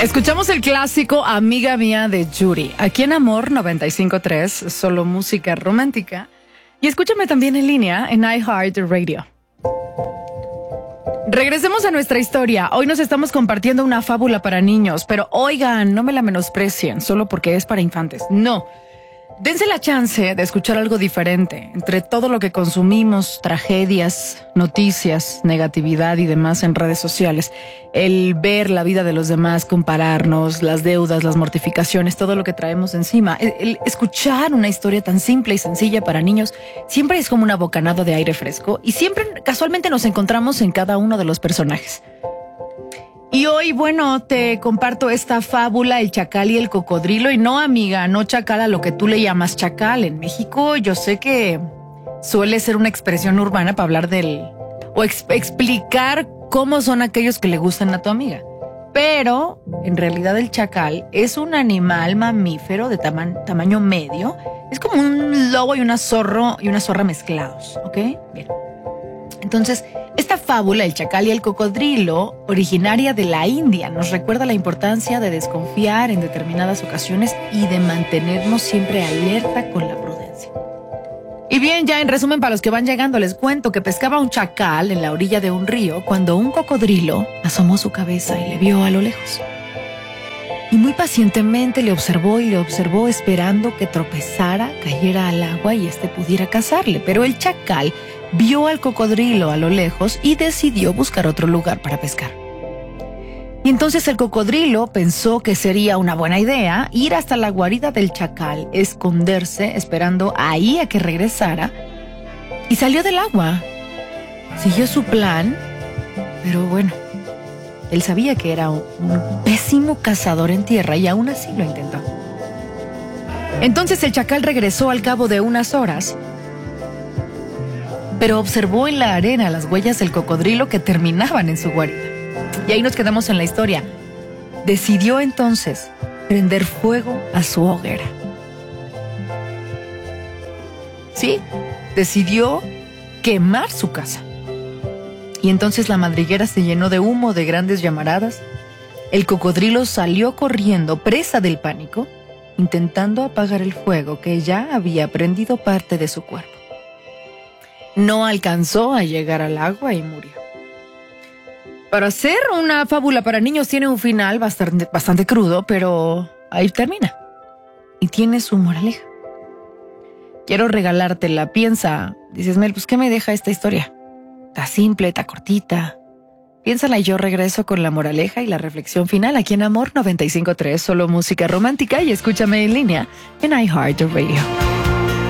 Escuchamos el clásico Amiga Mía de Yuri, aquí en Amor 95.3, solo música romántica. Y escúchame también en línea en iHeartRadio. Regresemos a nuestra historia. Hoy nos estamos compartiendo una fábula para niños, pero oigan, no me la menosprecien solo porque es para infantes. No. Dense la chance de escuchar algo diferente. Entre todo lo que consumimos, tragedias, noticias, negatividad y demás en redes sociales, el ver la vida de los demás, compararnos, las deudas, las mortificaciones, todo lo que traemos encima, el escuchar una historia tan simple y sencilla para niños, siempre es como una bocanada de aire fresco y siempre casualmente nos encontramos en cada uno de los personajes. Y hoy, bueno, te comparto esta fábula, el chacal y el cocodrilo. Y no, amiga, no chacal a lo que tú le llamas chacal. En México yo sé que suele ser una expresión urbana para hablar o explicar cómo son aquellos que le gustan a tu amiga. Pero, en realidad el chacal es un animal mamífero de tamaño medio. Es como un lobo y una zorra mezclados, ¿ok? Bien. Entonces, esta fábula, el chacal y el cocodrilo, originaria de la India, nos recuerda la importancia de desconfiar en determinadas ocasiones y de mantenernos siempre alerta con la prudencia. Y bien, ya en resumen, para los que van llegando, les cuento que pescaba un chacal en la orilla de un río cuando un cocodrilo asomó su cabeza y le vio a lo lejos. Y muy pacientemente le observó esperando que tropezara, cayera al agua y éste pudiera cazarle. Pero el chacal vio al cocodrilo a lo lejos y decidió buscar otro lugar para pescar. Y entonces el cocodrilo pensó que sería una buena idea ir hasta la guarida del chacal, esconderse, esperando ahí a que regresara, y salió del agua. Siguió su plan, pero bueno, él sabía que era un pésimo cazador en tierra y aún así lo intentó. Entonces el chacal regresó al cabo de unas horas, pero observó en la arena las huellas del cocodrilo que terminaban en su guarida. Y ahí nos quedamos en la historia. Decidió entonces prender fuego a su hoguera. Sí, decidió quemar su casa. Y entonces la madriguera se llenó de humo, de grandes llamaradas. El cocodrilo salió corriendo, presa del pánico, intentando apagar el fuego que ya había prendido parte de su cuerpo. No alcanzó a llegar al agua y murió. Para ser una fábula para niños tiene un final bastante crudo, pero ahí termina. Y tiene su moraleja. Quiero regalártela. Piensa, dices, Mel, pues ¿qué me deja esta historia? Está simple, está cortita. Piénsala y yo regreso con la moraleja y la reflexión final aquí en Amor 95.3, solo música romántica, y escúchame en línea en iHeartRadio.